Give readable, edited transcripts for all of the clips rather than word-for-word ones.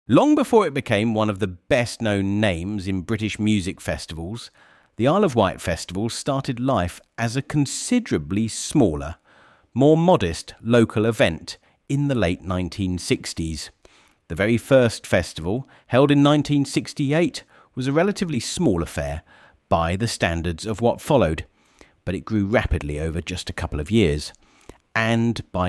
Long before it became one of the best-known names in British music festivals, the Isle of Wight Festival started life as a considerably smaller, more modest local event in the late 1960s. The very first festival, held in 1968, was a relatively small affair by the standards of what followed, but it grew rapidly over just a couple of years, and by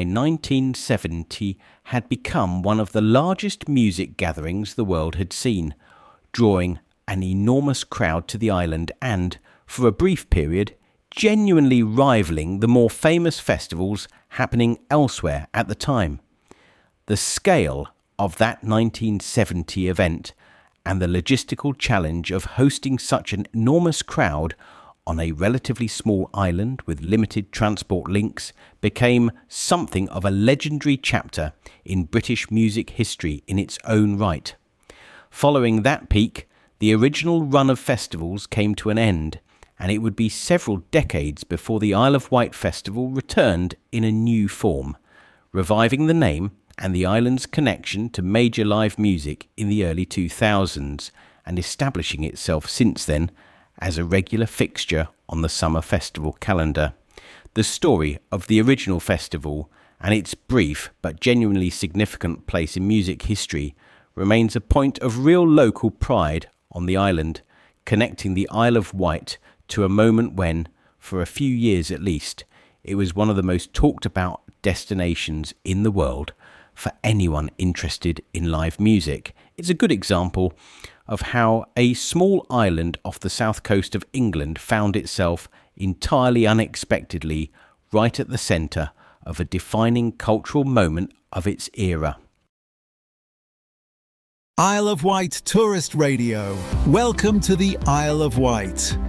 1970 had become one of the largest music gatherings the world had seen, drawing an enormous crowd to the island and, for a brief period, genuinely rivaling the more famous festivals happening elsewhere at the time. The scale of that 1970 event and the logistical challenge of hosting such an enormous crowd on a relatively small island with limited transport links became something of a legendary chapter in British music history in its own right. Following that peak, the original run of festivals came to an end, and it would be several decades before the Isle of Wight Festival returned in a new form, reviving the name and the island's connection to major live music in the early 2000s, and establishing itself since then as a regular fixture on the summer festival calendar. The story of the original festival and its brief but genuinely significant place in music history remains a point of real local pride on the island, connecting the Isle of Wight to a moment when, for a few years at least, it was one of the most talked about destinations in the world for anyone interested in live music. It's a good example of how a small island off the south coast of England found itself entirely unexpectedly right at the centre of a defining cultural moment of its era. Isle of Wight Tourist Radio. Welcome to the Isle of Wight.